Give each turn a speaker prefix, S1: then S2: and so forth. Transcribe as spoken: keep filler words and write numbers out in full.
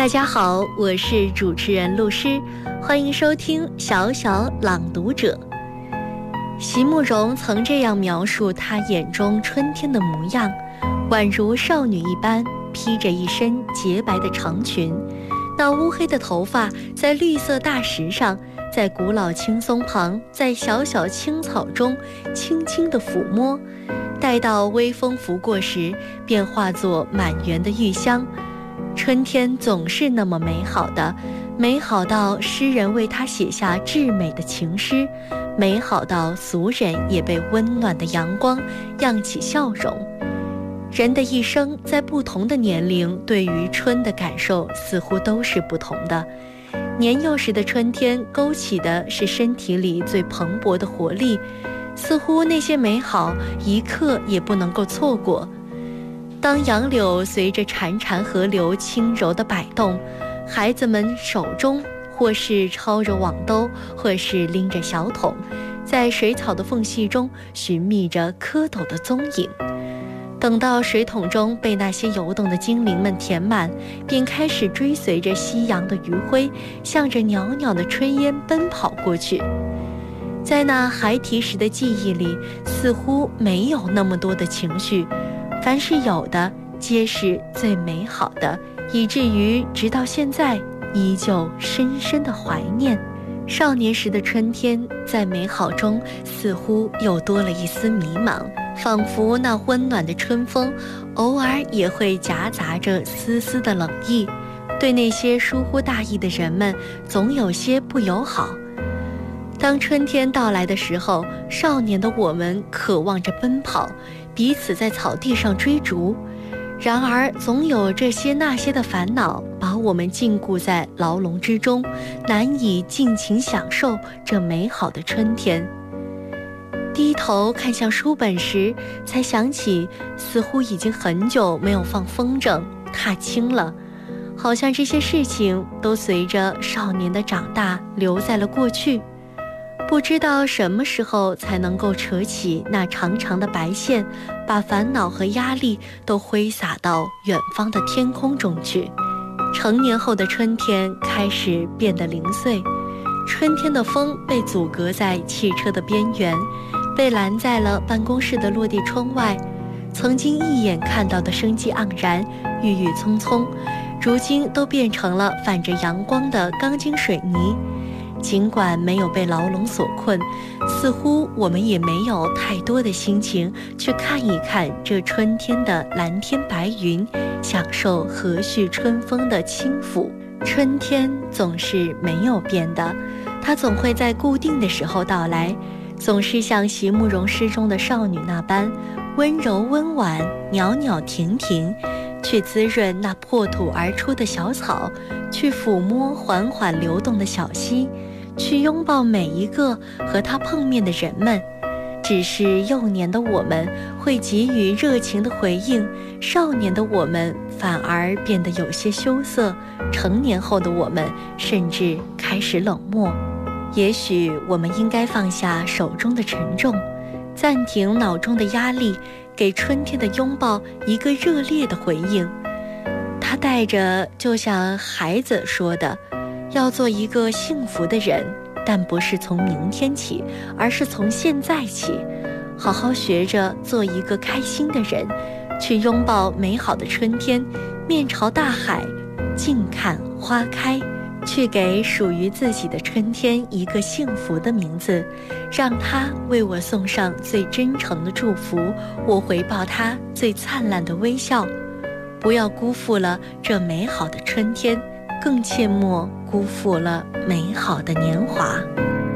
S1: 大家好，我是主持人陆诗，欢迎收听小小朗读者。席慕容曾这样描述她眼中春天的模样，宛如少女一般，披着一身洁白的长裙，那乌黑的头发在绿色大石上，在古老青松旁，在小小青草中轻轻地抚摸，待到微风拂过时，便化作满园的玉香。春天总是那么美好的，美好到诗人为它写下至美的情诗，美好到俗人也被温暖的阳光漾起笑容。人的一生在不同的年龄对于春的感受似乎都是不同的。年幼时的春天勾起的是身体里最蓬勃的活力，似乎那些美好一刻也不能够错过。当杨柳随着潺潺河流轻柔地摆动，孩子们手中或是抄着网兜，或是拎着小桶，在水草的缝隙中寻觅着蝌蚪的踪影。等到水桶中被那些游动的精灵们填满，便开始追随着夕阳的余晖，向着袅袅的炊烟奔跑过去。在那孩提时的记忆里，似乎没有那么多的情绪，凡是有的皆是最美好的，以至于直到现在依旧深深的怀念。少年时的春天在美好中似乎又多了一丝迷茫，仿佛那温暖的春风偶尔也会夹杂着丝丝的冷意，对那些疏忽大意的人们总有些不友好。当春天到来的时候，少年的我们渴望着奔跑，彼此在草地上追逐，然而总有这些那些的烦恼把我们禁锢在牢笼之中，难以尽情享受这美好的春天。低头看向书本时，才想起似乎已经很久没有放风筝踏青了，好像这些事情都随着少年的长大留在了过去。不知道什么时候才能够扯起那长长的白线，把烦恼和压力都挥洒到远方的天空中去。成年后的春天开始变得零碎，春天的风被阻隔在汽车的边缘，被拦在了办公室的落地窗外。曾经一眼看到的生机盎然、郁郁葱葱，如今都变成了泛着阳光的钢筋水泥。尽管没有被牢笼所困，似乎我们也没有太多的心情去看一看这春天的蓝天白云，享受和煦春风的轻抚。春天总是没有变的，它总会在固定的时候到来，总是像席慕容诗中的少女那般温柔温婉、袅袅婷婷，去滋润那破土而出的小草，去抚摸缓缓流动的小溪，去拥抱每一个和他碰面的人们。只是幼年的我们会给予热情的回应，少年的我们反而变得有些羞涩，成年后的我们甚至开始冷漠。也许我们应该放下手中的沉重，暂停脑中的压力，给春天的拥抱一个热烈的回应。他带着就像孩子说的，要做一个幸福的人，但不是从明天起，而是从现在起，好好学着做一个开心的人，去拥抱美好的春天，面朝大海，静看花开，去给属于自己的春天一个幸福的名字，让他为我送上最真诚的祝福，我回报他最灿烂的微笑。不要辜负了这美好的春天，更切莫辜负了美好的年华。